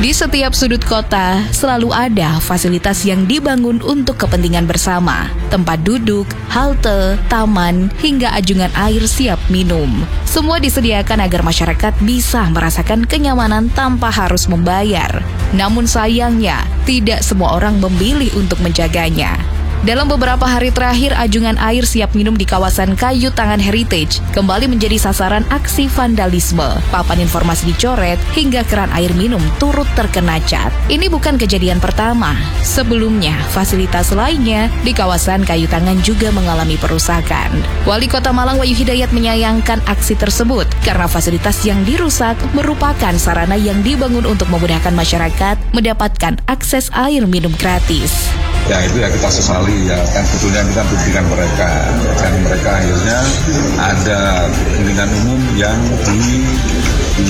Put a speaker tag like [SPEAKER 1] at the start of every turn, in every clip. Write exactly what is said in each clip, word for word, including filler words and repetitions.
[SPEAKER 1] Di setiap sudut kota, selalu ada fasilitas yang dibangun untuk kepentingan bersama. Tempat duduk, halte, taman, hingga anjungan air siap minum. Semua disediakan agar masyarakat bisa merasakan kenyamanan tanpa harus membayar. Namun sayangnya, tidak semua orang memilih untuk menjaganya. Dalam beberapa hari terakhir, anjungan air siap minum di kawasan Kayu Tangan Heritage kembali menjadi sasaran aksi vandalisme. Papan informasi dicoret hingga keran air minum turut terkena cat. Ini bukan kejadian pertama. Sebelumnya, fasilitas lainnya di kawasan Kayu Tangan juga mengalami perusakan. Wali Kota Malang Wahyu Hidayat menyayangkan aksi tersebut karena fasilitas yang dirusak merupakan sarana yang dibangun untuk memudahkan masyarakat mendapatkan akses air minum gratis.
[SPEAKER 2] Ya itu ya kita sesali ya, kan sebetulnya kita buktikan mereka dan mereka akhirnya ada pemilihan umum yang di, di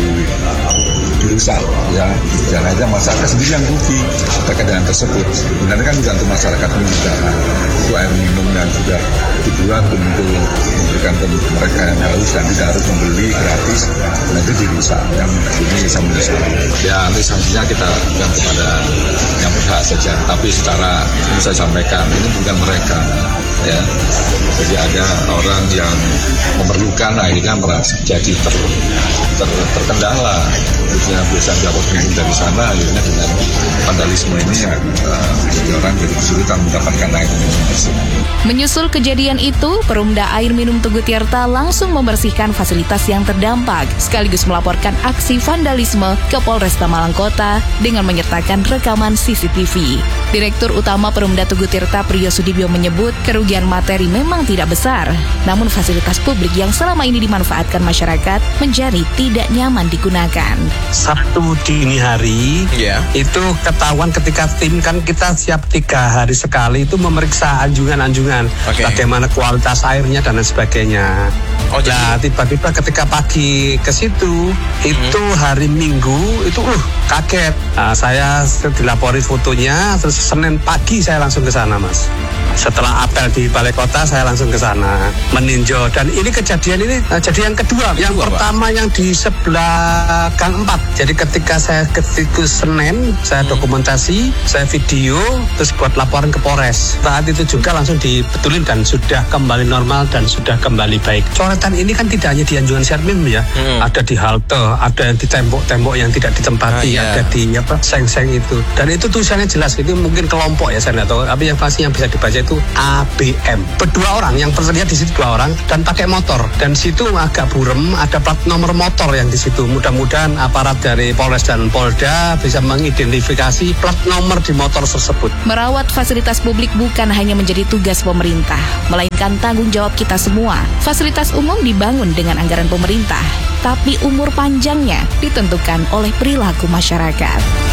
[SPEAKER 2] dirusak ya, jangan aja masyarakat sendiri yang rugi terkait dengan tersebut. Sebenarnya kan juga untuk masyarakat juga itu air minum yang sudah dibuat untuk memberikan ke mereka yang haus dan tidak harus membeli gratis, nah itu dirusak. Yang ini saya menyesal. Ya nanti sanksinya kita berikan kepada yang berhak saja, tapi secara ini saya sampaikan ini bukan mereka ya. Jadi ada orang yang memerlukan akhirnya merasa jadi ter, ter, terkendala. Biasanya biasa dapat minum dari sana, akhirnya dengan vandalisme ini ya uh, orang jadi kesulitan mendapatkan air minum tersebut.
[SPEAKER 1] Menyusul kejadian itu, Perumda Air Minum Tugu Tirta langsung membersihkan fasilitas yang terdampak, sekaligus melaporkan aksi vandalisme ke Polresta Malang Kota dengan menyertakan rekaman C C T V. Direktur Utama Perumda Tugu Tirta Priyo Sudibyo menyebut kerugian materi memang tidak besar, namun fasilitas publik yang selama ini dimanfaatkan masyarakat menjadi tidak nyaman digunakan.
[SPEAKER 3] Sabtu dini hari yeah. itu ketahuan ketika tim kan kita siap tiga hari sekali itu memeriksa anjungan-anjungan okay. bagaimana kualitas airnya dan lain sebagainya. Oh, nah tiba-tiba ketika pagi ke situ hmm. itu hari Minggu itu uh kaget. Nah, saya dilapori fotonya, terus Senin pagi saya langsung ke sana mas. Setelah apel di Balai Kota saya langsung ke sana meninjau, dan ini kejadian ini jadi yang kedua. Yang kedua, pertama Pak. Yang di sebelah Gang empat. Jadi ketika saya ketika Senin saya hmm. dokumentasi, saya video, terus buat laporan ke Polres. Saat itu juga langsung dibetulin dan sudah kembali normal dan sudah kembali baik. Coretan ini kan tidak hanya di anjungan siap minum ya, hmm. ada di halte, ada yang di tembok-tembok yang tidak ditempati, ah, yeah. ada di apa seng-seng itu. Dan itu tulisannya jelas, itu mungkin kelompok ya saya nggak tahu, tapi yang pasti yang bisa dibaca itu A B M. Berdua orang yang terlihat di situ, dua orang dan pakai motor, dan situ agak burem, ada plat nomor motor yang di situ. Mudah-mudahan aparat dari Polres dan Polda bisa mengidentifikasi plat nomor di motor tersebut.
[SPEAKER 1] Merawat fasilitas publik bukan hanya menjadi tugas pemerintah, melainkan tanggung jawab kita semua. Fasilitas umum dibangun dengan anggaran pemerintah, tapi umur panjangnya ditentukan oleh perilaku masyarakat.